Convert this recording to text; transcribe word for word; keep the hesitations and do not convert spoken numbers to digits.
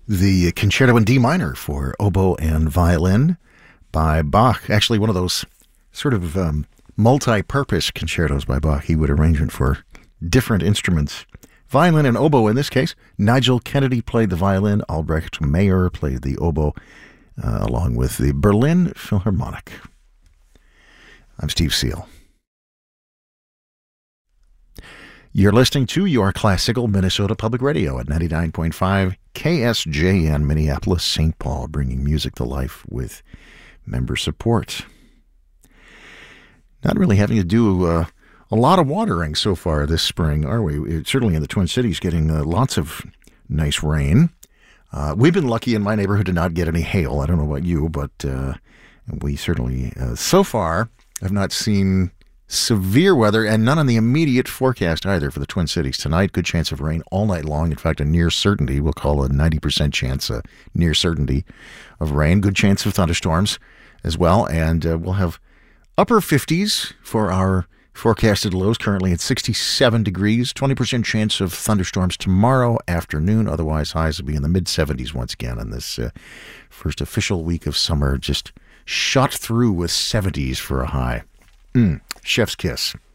The Concerto in D minor for oboe and violin by Bach. Actually, one of those sort of um, multi-purpose concertos by Bach. He would arrange it for different instruments. Violin and oboe in this case. Nigel Kennedy played the violin. Albrecht Meyer played the oboe, uh, along with the Berlin Philharmonic. I'm Steve Seal. You're listening to your classical Minnesota Public Radio at ninety-nine point five K S J N, Minneapolis, Saint Paul, bringing music to life with member support. Not really having to do uh, a lot of watering so far this spring, are we? It's certainly in the Twin Cities, getting uh, lots of nice rain. Uh, we've been lucky in my neighborhood to not get any hail. I don't know about you, but uh, we certainly, uh, so far, have not seen severe weather, and none on the immediate forecast either for the Twin Cities. Tonight, good chance of rain all night long. In fact, a near certainty. We'll call a ninety percent chance, a near certainty of rain. Good chance of thunderstorms as well. And uh, we'll have upper fifties for our forecasted lows, currently at sixty-seven degrees. twenty percent chance of thunderstorms tomorrow afternoon. Otherwise, highs will be in the mid seventies once again on this uh, first official week of summer. Just shot through with seventies for a high. Mm, chef's kiss.